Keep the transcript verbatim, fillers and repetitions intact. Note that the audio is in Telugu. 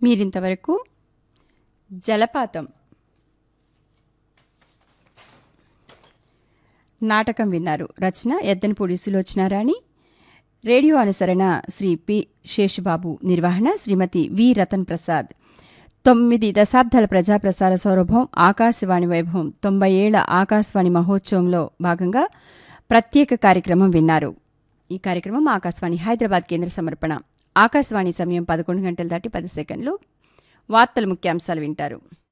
మీరింతవరకు జలపాతం నాటకం విన్నారు. రచన ఎద్దనపూడి సులోచనారాణి. Radio అనుసరణ Shri P Seshubabu. నిర్వహణ శ్రీమతి వి రతన్ ప్రసాద్. తొమ్మిది దశాబ్దాల ప్రజాప్రసార సౌరభం ఆకాశవాణి వైభవం తొంభై ఏళ్ల ఆకాశవాణి మహోత్సవంలో భాగంగా ప్రత్యేక కార్యక్రమం విన్నారు. ఈ కార్యక్రమం ఆకాశవాణి హైదరాబాద్ కేంద్ర సమర్పణ. ఆకాశవాణి సమయం పదకొండు గంటల దాటి పది సెకండ్లు. వార్తల ముఖ్యాంశాలు వింటారు.